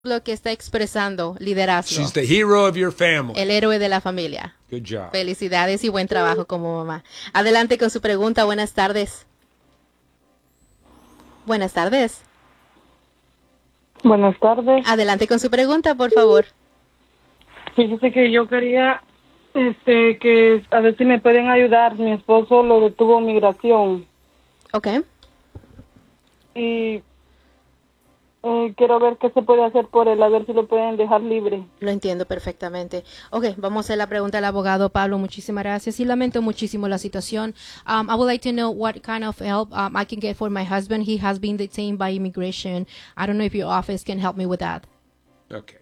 lo que está expresando liderazgo. She's the hero of your family. El héroe de la familia. Good job. Felicidades y buen trabajo como mamá. Adelante con su pregunta. Buenas tardes. Buenas tardes. Buenas tardes. Adelante con su pregunta, por favor. Fíjese que yo quería que a ver si me pueden ayudar. Mi esposo lo detuvo migración Ok. y quiero ver qué se puede hacer por él, a ver si lo pueden dejar libre. Lo entiendo perfectamente. Ok, vamos a hacer la pregunta al abogado Pablo. Muchísimas gracias y lamento muchísimo la situación. I would like to know what kind of help I can get for my husband. He has been detained by immigration. I don't know if your office can help me with that. Okay.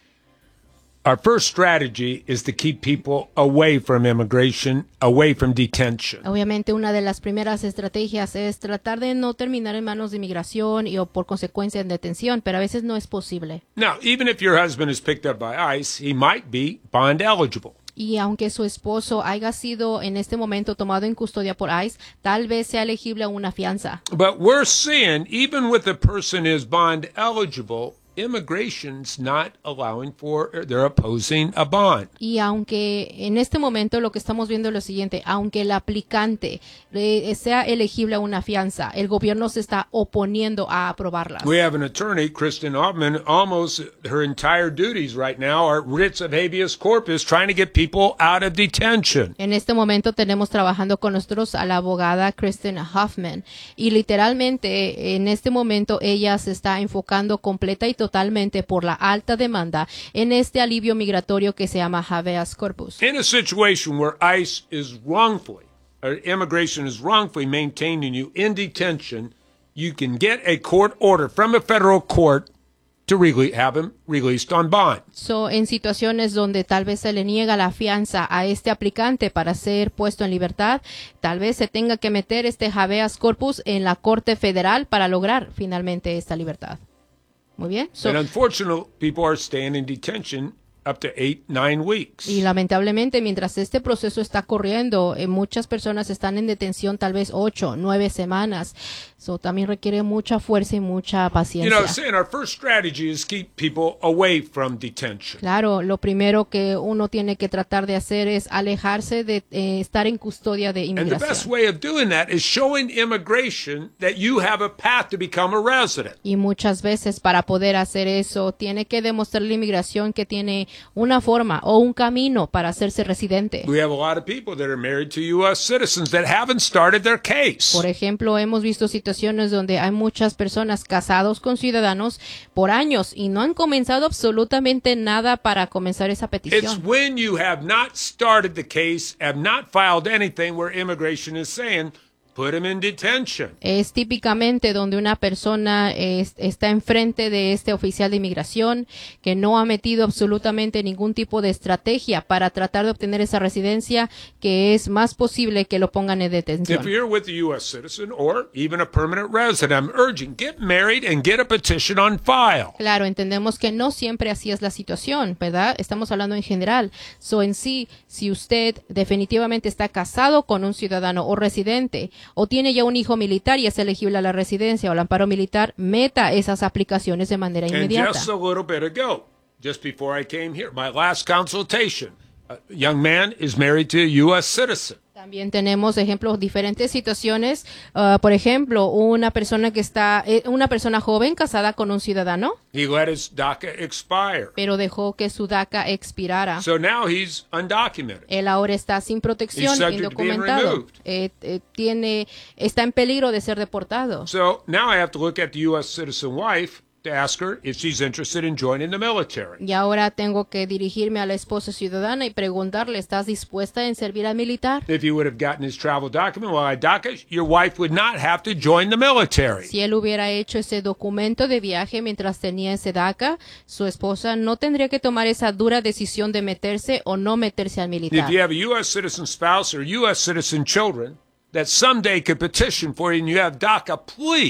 Our first strategy is to keep people away from immigration, away from detention. Obviamente una de las primeras estrategias es tratar de no terminar en manos de inmigración o por consecuencia en detención, pero a veces no es posible. Now, even if your husband is picked up by ICE, he might be bond eligible. Y aunque su esposo haya sido en este momento tomado en custodia por ICE, tal vez sea elegible a una fianza. But we're seeing, even with the person is bond eligible, immigration's not allowing for, they're opposing a bond. Y aunque en este momento lo que estamos viendo es lo siguiente, aunque el aplicante sea elegible a una fianza, el gobierno se está oponiendo a aprobarlas. We have an attorney, Kristen Hoffman, almost her entire duties right now are writs of habeas corpus trying to get people out of detention. En este momento tenemos trabajando con nosotros a la abogada Kristen Hoffman y literalmente en este momento ella se está enfocando completa y totalmente por la alta demanda en este alivio migratorio que se llama habeas corpus. In a situation where ICE is wrongfully, or immigration is wrongfully maintaining you in detention, you can get a court order from a federal court to have him released on bond. So, en situaciones donde tal vez se le niega la fianza a este aplicante para ser puesto en libertad, tal vez se tenga que meter este habeas corpus en la Corte Federal para lograr finalmente esta libertad. Muy bien. And unfortunately, people are staying in detention up to 8-9 weeks. Y lamentablemente, mientras este proceso está corriendo, muchas personas están en detención tal vez 8, 9 semanas. So, también requiere mucha fuerza y mucha paciencia. You know, saying our first strategy is keep people away from detention. Claro, lo primero que uno tiene que tratar de hacer es alejarse de estar en custodia de And the best inmigración. way of doing that is showing immigration that you have a path to become a resident. Y muchas veces para poder hacer eso, tiene que demostrar la inmigración que tiene una forma o un camino para hacerse residente. We have a lot of people that are married to U.S. citizens that haven't started their case. Por ejemplo, hemos visto situaciones donde hay muchas personas casados con ciudadanos por años y no han comenzado absolutamente nada para comenzar esa It's petición. when you have not started the case, have not filed anything where immigration is saying, put him in detention. Es típicamente donde una persona está enfrente de este oficial de inmigración que no ha metido absolutamente ningún tipo de estrategia para tratar de obtener esa residencia, que es más posible que lo pongan en If detención. you're with a U.S. citizen or even a permanent resident, I'm urging, get married and get a petition on file. Claro, entendemos que no siempre así es la situación, ¿verdad? Estamos hablando en general. So, en sí, si usted definitivamente está casado con un ciudadano o residente o tiene ya un hijo militar y es elegible a la residencia o al amparo militar, meta esas aplicaciones de manera And inmediata. just a little bit ago, just before I came here, my last consultation, a young man is married to a U.S. citizen. También tenemos ejemplos, diferentes situaciones. Por ejemplo, una persona una persona joven casada con un ciudadano, He let his DACA expire. pero dejó que su DACA expirara. So now he's undocumented. Él ahora está sin protección, He's subject to being indocumentado. removed. Está en peligro de ser deportado. So now I have to look at the U.S. citizen wife to ask her if she's interested in joining the military. Y ahora tengo que dirigirme a la esposa ciudadana y preguntarle, ¿estás dispuesta en servir al militar? If he would have gotten his travel document while I DACA, your wife would not have to join the military. Si él hubiera hecho ese documento de viaje mientras tenía ese DACA, su esposa no tendría que tomar esa dura decisión de meterse o no meterse al If militar. you have a U.S. citizen spouse or U.S. citizen children that someday could petition for you and you have DACA, please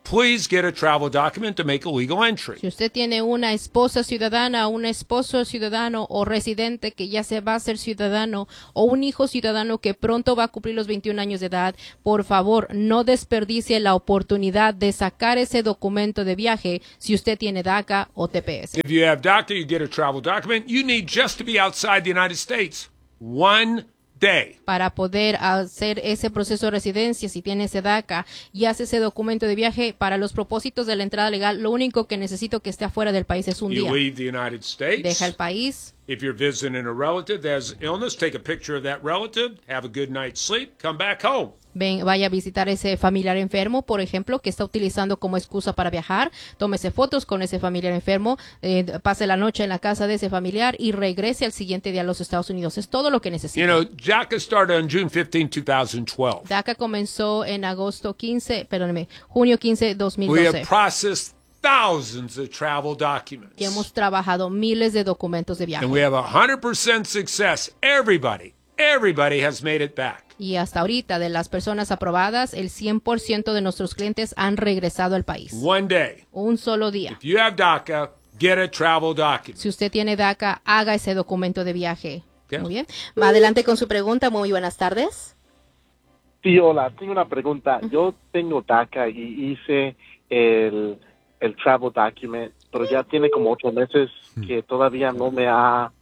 please get a travel document to make a legal entry. Si usted tiene una esposa ciudadana, un esposo ciudadano o residente que ya se va a ser ciudadano o un hijo ciudadano que pronto va a cumplir los 21 años de edad, por favor, no desperdicie la oportunidad de sacar ese documento de viaje si usted tiene DACA o TPS. If you have DACA, you get a travel document. You need just to be outside the United States 1 day. Para poder hacer ese proceso de residencia, si tiene ese DACA y hace ese documento de viaje para los propósitos de la entrada legal, lo único que necesito que esté afuera del país es un You día. leave the United States. Deja el país. If you're visiting a relative that has illness, take a picture of that relative, have a good night's sleep, come back home. Vaya a visitar ese familiar enfermo, por ejemplo, que está utilizando como excusa para viajar. Tómese fotos con ese familiar enfermo, pase la noche en la casa de ese familiar y regrese al siguiente día a los Estados Unidos. Es todo lo que necesita. You know, DACA started on June 15, 2012. DACA comenzó en junio 15, We have 2012. processed thousands of travel documents. Y hemos trabajado miles de documentos de viaje. And we have 100% success. Everybody has made it back. Y hasta ahorita, de las personas aprobadas, el 100% de nuestros clientes han regresado al país. 1 day. Un solo día. If you have DACA, get a travel document. Si usted tiene DACA, haga ese documento de viaje. ¿Qué? Muy bien. Adelante con su pregunta. Muy buenas tardes. Sí, hola, tengo una pregunta. Yo tengo DACA y hice el travel document, pero ya tiene como 8 meses que todavía no me ha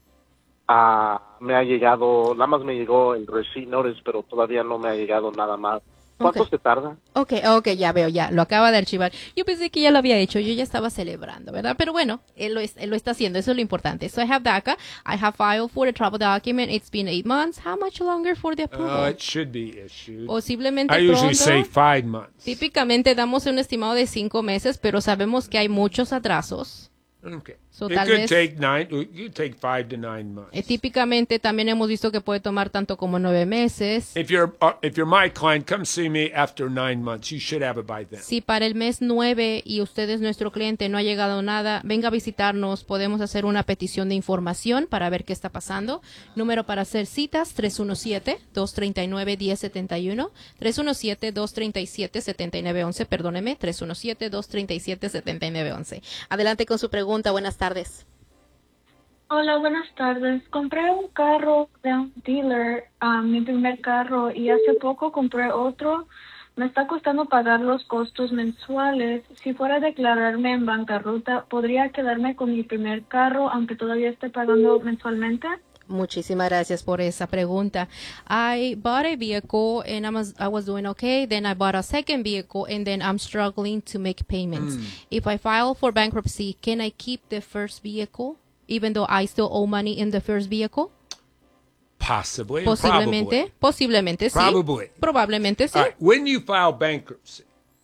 llegado, nada más me llegó el receipt notice, pero todavía no me ha llegado nada más. ¿Cuánto Ok. se tarda? Ok, ya veo, ya, lo acaba de archivar. Yo pensé que ya lo había hecho, yo ya estaba celebrando, ¿verdad? Pero bueno, él lo está haciendo, eso es lo importante. So I have DACA, I have filed for the travel document, it's been 8 months. How much longer for the approval? It should be issued. Posiblemente I usually say pronto. 5 months. Típicamente damos un estimado de 5 meses, pero sabemos que hay muchos atrasos. Okay. So, It tal could vez- take 5 to 9 months. Típicamente también hemos visto que puede tomar tanto como 9 meses. If you're my client, come see me after 9 months. You should have it by then. Si para el mes 9 y usted es nuestro cliente, no ha llegado nada, venga a visitarnos. Podemos hacer una petición de información para ver qué está pasando. Número para hacer citas, 317-239-1071. 317-237-7911. Perdóneme, 317-237-7911. Adelante con su pregunta. Buenas tardes. Hola, buenas tardes. Compré un carro de un dealer, mi primer carro, y hace poco compré otro. Me está costando pagar los costos mensuales. Si fuera a declararme en bancarrota, ¿podría quedarme con mi primer carro, aunque todavía esté pagando mensualmente? Muchísimas gracias por esa pregunta. I bought a vehicle and I was doing okay. Then I bought a second vehicle and then I'm struggling to make payments. If I file for bankruptcy, can I keep the first vehicle even though I still owe money in the first vehicle? Possibly. and probably. Posiblemente sí. Probably. Probablemente sí. All right. When you file bankruptcy,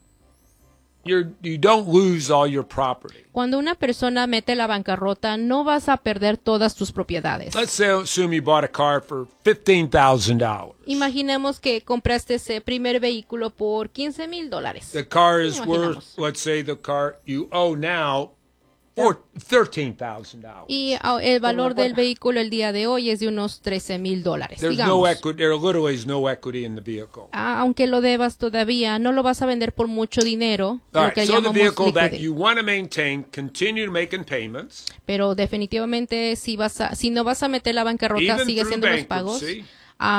you don't lose all your property. Cuando una persona mete la bancarrota, no vas a perder todas tus propiedades. Let's assume you bought a car for $15,000. Imaginemos que compraste ese primer vehículo por $15,000. The car is Imaginamos. worth, let's say the car you owe now, or $13,000. Y el valor del vehículo el día de hoy es de unos $13,000, There's digamos. no equity. There literally is no equity in the vehicle. Aunque lo debas todavía, no lo vas a vender por mucho dinero, All lo right. que So the llamamos vehicle that liquidity. you want to maintain, continue making payments. Pero definitivamente si no vas a meter la bancarrota, Even sigue through haciendo los pagos. bankruptcy.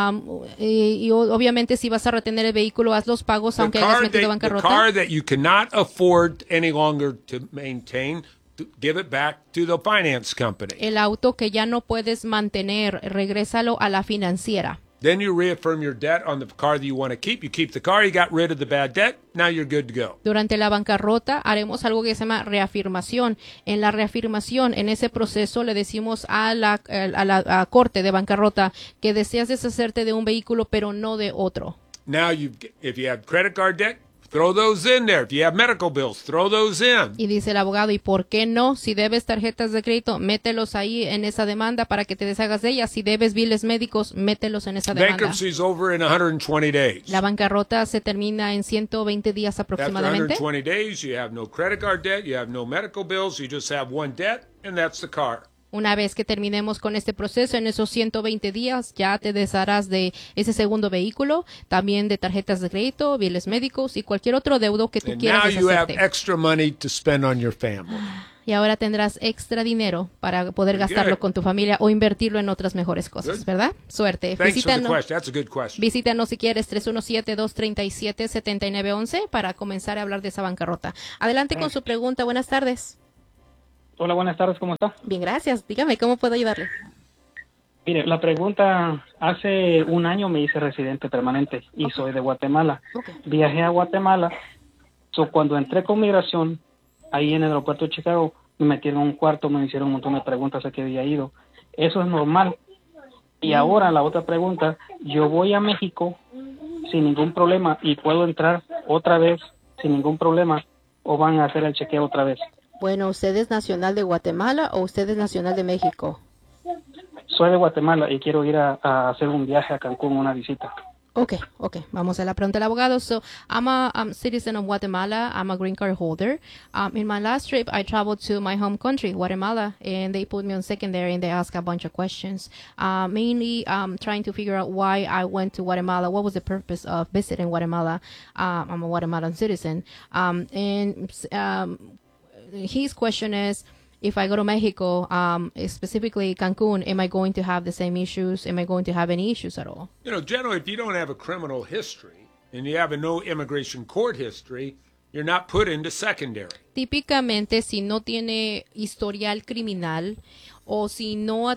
Obviamente si vas a retener el vehículo, haz los pagos aunque hayas metido the bancarrota. car that you cannot afford any longer to maintain, to give it back to the finance company. El auto que ya no puedes mantener, regrésalo a la financiera. Then you reaffirm your debt on the car that you want to keep. You keep the car, you got rid of the bad debt, now you're good to go. Durante la bancarrota haremos algo que se llama reafirmación. En la reafirmación, en ese proceso, le decimos a la corte de bancarrota que deseas deshacerte de un vehículo, pero no de otro. Now, if you have credit card debt, throw those in there. If you have medical bills, throw those in. Y dice el abogado, ¿y por qué no? Si debes tarjetas de crédito, mételos ahí en esa demanda para que te deshagas de ellas. Si debes biles médicos, mételos en esa demanda. Bankruptcy is over in 120 days. La bancarrota se termina en 120 días After aproximadamente. 120 days, you have no credit card debt, you have no medical bills, you just have one debt, and that's the car. Una vez que terminemos con este proceso, en esos 120 días, ya te desharás de ese segundo vehículo, también de tarjetas de crédito, bienes médicos y cualquier otro deudo que tú And quieras now you have deshacerte. extra money to spend on your family. Y ahora tendrás extra dinero para poder Very gastarlo good. con tu familia o invertirlo en otras mejores cosas, Good. ¿verdad? Suerte. Thanks for the Visítanos, question. That's a good question. visítanos si quieres 317-237-7911 para comenzar a hablar de esa bancarrota. Adelante con su pregunta. Buenas tardes. Hola, buenas tardes, ¿cómo está? Bien, gracias. Dígame, ¿cómo puedo ayudarle? Mire, la pregunta, hace un año me hice residente permanente y soy de Guatemala. Ok. Viajé a Guatemala, cuando entré con migración, ahí en el aeropuerto de Chicago, me metieron en un cuarto, me hicieron un montón de preguntas a qué había ido. Eso es normal. Y ahora la otra pregunta, yo voy a México sin ningún problema y puedo entrar otra vez sin ningún problema o van a hacer el chequeo otra vez. Bueno, ¿usted es nacional de Guatemala o usted es nacional de México? Soy de Guatemala y quiero ir a hacer un viaje a Cancún, una visita. Okay. Vamos a la pregunta del abogado. So, I'm a citizen of Guatemala. I'm a green card holder. In my last trip, I traveled to my home country, Guatemala, and they put me on secondary and they asked a bunch of questions. Mainly, trying to figure out why I went to Guatemala. What was the purpose of visiting Guatemala? I'm a Guatemalan citizen. His question is, if I go to Mexico, specifically Cancun, am I going to have the same issues? Am I going to have any issues at all? You know, generally, if you don't have a criminal history and you have a no immigration court history, you're not put into secondary. Típicamente, si no tiene historial criminal o si no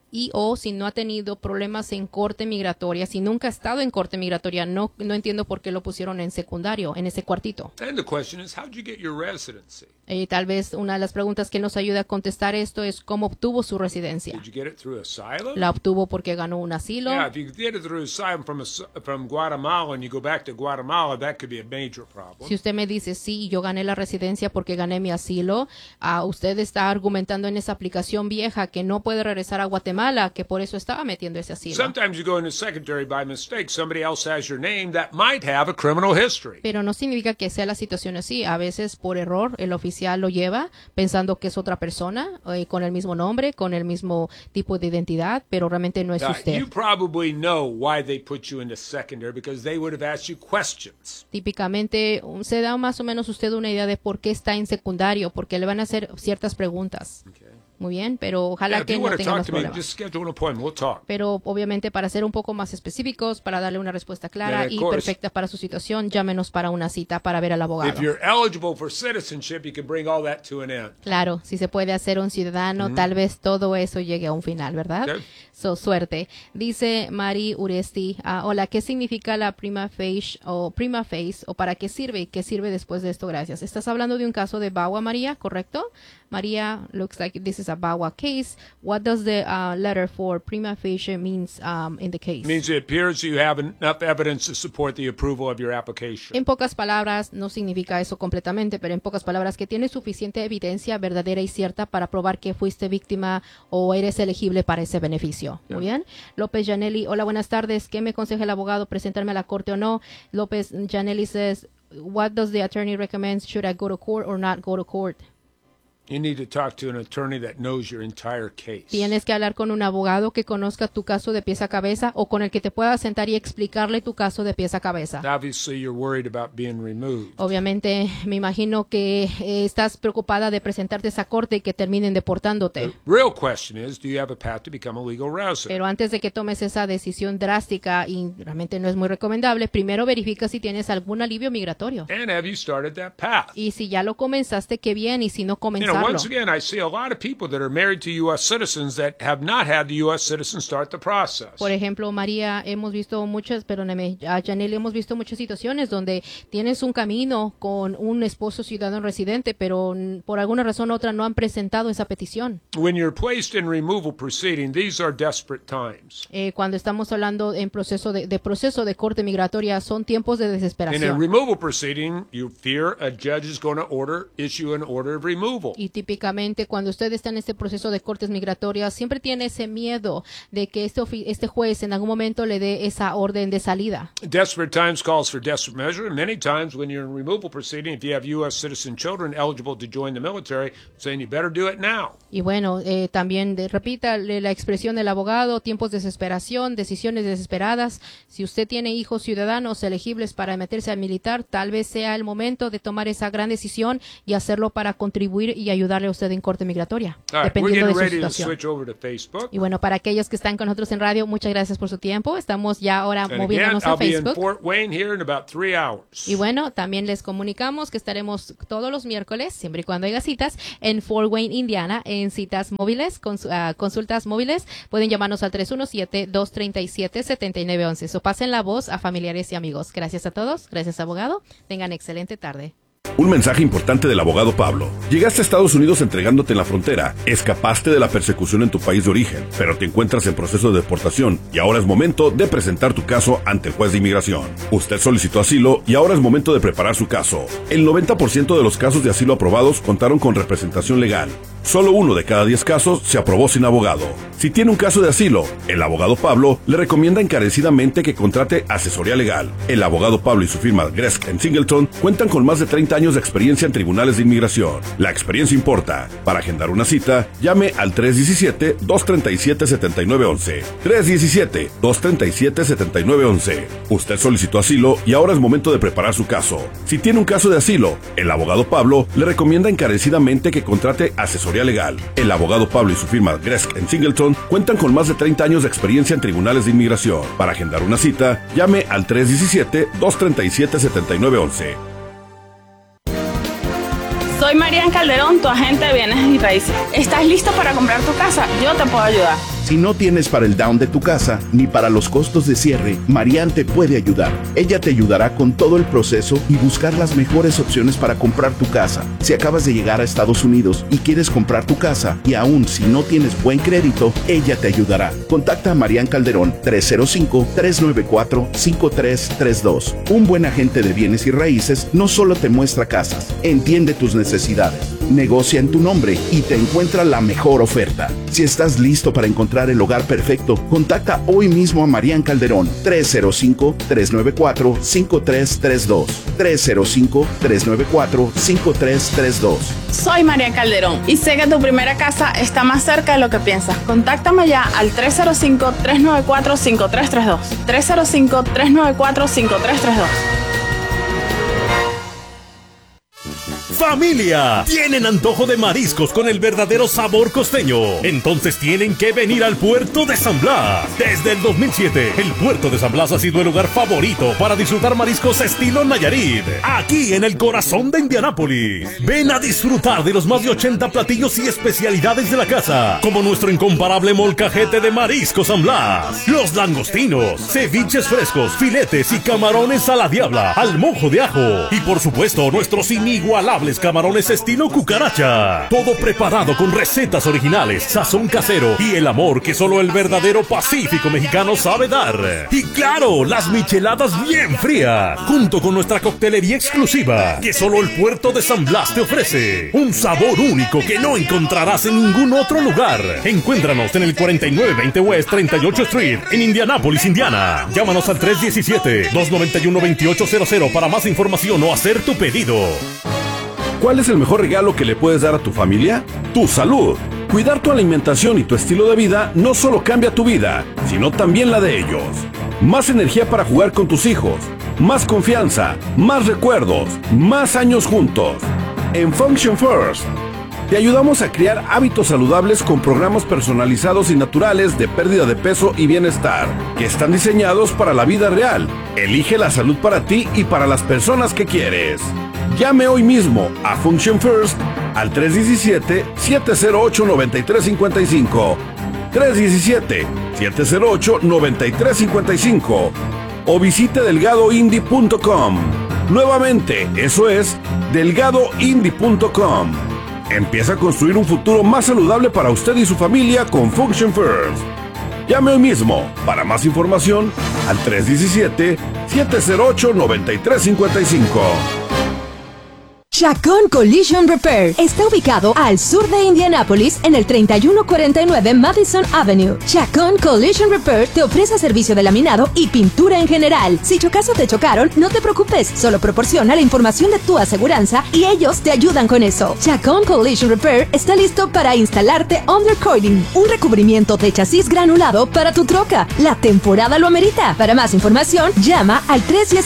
si no ha tenido problemas en corte migratoria, si nunca ha estado en corte migratoria, no entiendo por qué lo pusieron en secundario, en ese cuartito. And the question is, how'd you get your residency? Tal vez una de las preguntas que nos ayuda a contestar esto es cómo obtuvo su residencia. Did you get it through asylum? ¿La obtuvo porque ganó un asilo? Yeah, if you get it through asylum from Guatemala and you go back to Guatemala, that could be a major problem. Si usted me dice, sí, yo gané la residencia porque gané mi asilo, usted está argumentando en esa aplicación vieja que no puede regresar a Guatemala, que por eso estaba metiendo ese asilo. Sometimes you go into secondary by mistake. Somebody else has your name that might have a criminal history. Pero no significa que sea la situación así. A veces por error el oficial lo lleva pensando que es otra persona, con el mismo nombre, con el mismo tipo de identidad, pero realmente no es usted. You probably know why they put you into secondary because they would have asked you questions. Típicamente se da más o menos usted una idea de por qué está en secundario, porque le van a hacer ciertas preguntas. Okay. Muy bien, pero ojalá Yeah, if que you no want to tenga talk más to me, problemas. just schedule an appointment. We'll talk. Pero obviamente para ser un poco más específicos, para darle una respuesta clara And of y course, perfecta para su situación, llámenos para una cita para ver al abogado. If you're eligible for citizenship, you can bring all that to an end. Claro, si se puede hacer un ciudadano, tal vez todo eso llegue a un final, ¿verdad? Okay. Suerte. Dice Mari Uresti, hola, ¿qué significa la prima facie o para qué sirve y qué sirve después de esto? Gracias. Estás hablando de un caso de VAWA, María, ¿correcto? Maria, looks like this is a VAWA case. What does the letter for prima facie means in the case? It means it appears you have enough evidence to support the approval of your application. En pocas palabras, no significa eso completamente, pero en pocas palabras que tienes suficiente evidencia verdadera y cierta para probar que fuiste víctima o eres elegible para ese beneficio. Muy bien. López Janelli, hola, buenas tardes. ¿Qué me aconseja el abogado, presentarme a la corte o no? López Janelli says, what does the attorney recommend? Should I go to court or not go to court? You need to talk to an attorney that knows your entire case. Tienes que hablar con un abogado que conozca tu caso de pies a cabeza o con el que te pueda sentar y explicarle tu caso de pies a cabeza. Obviously, you're worried about being removed. Obviamente, me imagino que estás preocupada de presentarte a esa corte y que terminen deportándote. The real question is, do you have a path to become a legal resident? Pero antes de que tomes esa decisión drástica, y realmente no es muy recomendable, primero verifica si tienes algún alivio migratorio. And have you started that path? Y si ya lo comenzaste, qué bien, y si no, comenzarlo. Once again, I see a lot of people that are married to U.S. citizens that have not had the U.S. citizens start the process. Por ejemplo, María, hemos visto muchas, perdóname, a Janelle, hemos visto muchas situaciones donde tienes un camino con un esposo ciudadano residente, pero por alguna razón u otra no han presentado esa petición. When you're placed in removal proceeding, these are desperate times. Cuando estamos hablando en proceso de corte migratoria, son tiempos de In a desesperación. removal proceeding, you fear a judge is going to issue an order of removal. Y y típicamente cuando usted está en este proceso de cortes migratorias, siempre tiene ese miedo de que este juez en algún momento le dé esa orden de salida. Desperate times calls for desperate measure, and many times when you're in removal proceeding, if you have U.S. citizen children eligible to join the military, saying you better do it now. Y bueno, también repita la expresión del abogado, tiempos de desesperación, decisiones desesperadas. Si usted tiene hijos ciudadanos elegibles para meterse al militar, tal vez sea el momento de tomar esa gran decisión y hacerlo para contribuir y ayudarle a usted en corte migratoria, dependiendo de su situación. Y bueno, para aquellos que están con nosotros en radio, muchas gracias por su tiempo. Estamos ya ahora moviéndonos a Facebook. Y bueno, también les comunicamos que estaremos todos los miércoles, siempre y cuando haya citas, en Fort Wayne, Indiana, en citas móviles, consultas móviles. Pueden llamarnos al 317-237-7911. So pasen la voz a familiares y amigos. Gracias a todos. Gracias, abogado. Tengan excelente tarde. Un mensaje importante del abogado Pablo. Llegaste a Estados Unidos entregándote en la frontera, escapaste de la persecución en tu país de origen, pero te encuentras en proceso de deportación y ahora es momento de presentar tu caso ante el juez de inmigración. Usted solicitó asilo y ahora es momento de preparar su caso. El 90% de los casos de asilo aprobados contaron con representación legal. Solo 1 de cada 10 casos se aprobó sin abogado. Si tiene un caso de asilo, el abogado Pablo le recomienda encarecidamente que contrate asesoría legal. El abogado Pablo y su firma Gresk & Singleton cuentan con más de 30 años de experiencia en tribunales de inmigración. La experiencia importa. Para agendar una cita, llame al 317-237-7911. 317-237-7911. Usted solicitó asilo y ahora es momento de preparar su caso. Si tiene un caso de asilo, el abogado Pablo le recomienda encarecidamente que contrate asesoría legal. El abogado Pablo y su firma Gresk & Singleton cuentan con más de 30 años de experiencia en tribunales de inmigración. Para agendar una cita, llame al 317-237-7911. Soy Marian Calderón, tu agente de bienes y raíces. ¿Estás listo para comprar tu casa? Yo te puedo ayudar. Si no tienes para el down de tu casa ni para los costos de cierre, Marian te puede ayudar. Ella te ayudará con todo el proceso y buscar las mejores opciones para comprar tu casa. Si acabas de llegar a Estados Unidos y quieres comprar tu casa y aún si no tienes buen crédito, ella te ayudará. Contacta a Marian Calderón 305-394-5332. Un buen agente de bienes y raíces no solo te muestra casas, entiende tus necesidades, negocia en tu nombre y te encuentra la mejor oferta. Si estás listo para encontrar el hogar perfecto, contacta hoy mismo a Marian Calderón 305-394-5332. 305-394-5332. Soy Marian Calderón y sé que tu primera casa está más cerca de lo que piensas. Contáctame ya al 305-394-5332. 305-394-5332. ¡Familia! ¿Tienen antojo de mariscos con el verdadero sabor costeño? Entonces tienen que venir al puerto de San Blas. Desde el 2007, el puerto de San Blas ha sido el lugar favorito para disfrutar mariscos estilo Nayarit. Aquí en el corazón de Indianápolis. Ven a disfrutar de los más de 80 platillos y especialidades de la casa, como nuestro incomparable molcajete de marisco San Blas, los langostinos, ceviches frescos, filetes y camarones a la diabla, al mojo de ajo y por supuesto nuestros inigualables camarones estilo cucaracha. Todo preparado con recetas originales, sazón casero y el amor que solo el verdadero Pacífico mexicano sabe dar. Y claro, las micheladas bien frías, junto con nuestra coctelería exclusiva que solo el puerto de San Blas te ofrece. Un sabor único que no encontrarás en ningún otro lugar. Encuéntranos en el 4920 West 38 Street en Indianápolis, Indiana. Llámanos al 317-291-2800 para más información o hacer tu pedido. ¿Cuál es el mejor regalo que le puedes dar a tu familia? Tu salud. Cuidar tu alimentación y tu estilo de vida no solo cambia tu vida, sino también la de ellos. Más energía para jugar con tus hijos, más confianza, más recuerdos, más años juntos. En Function First, te ayudamos a crear hábitos saludables con programas personalizados y naturales de pérdida de peso y bienestar, que están diseñados para la vida real. Elige la salud para ti y para las personas que quieres. Llame hoy mismo a Function First al 317-708-9355. 317-708-9355. O visite delgadoindie.com. Nuevamente, eso es delgadoindie.com. Empieza a construir un futuro más saludable para usted y su familia con Function First. Llame hoy mismo para más información al 317-708-9355. Chacón Collision Repair está ubicado al sur de Indianápolis en el 3149 Madison Avenue. Chacón Collision Repair te ofrece servicio de laminado y pintura en general. Si chocas o te chocaron, no te preocupes, solo proporciona la información de tu aseguranza y ellos te ayudan con eso. Chacón Collision Repair está listo para instalarte undercoating, un recubrimiento de chasis granulado para tu troca. La temporada lo amerita. Para más información, llama al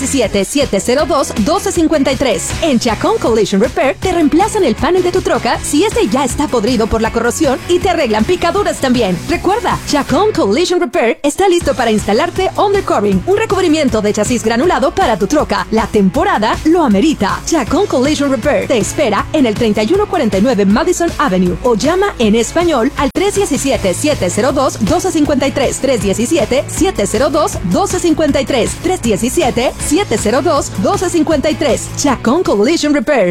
317-702-1253. En Chacón Collision Repair te reemplazan el panel de tu troca si este ya está podrido por la corrosión y te arreglan picaduras también. Recuerda, Chacón Collision Repair está listo para instalarte undercoating, un recubrimiento de chasis granulado para tu troca. La temporada lo amerita. Chacón Collision Repair te espera en el 3149 Madison Avenue o llama en español al 317-702-1253. 317-702-1253. 317-702-1253. Chacón Collision Repair.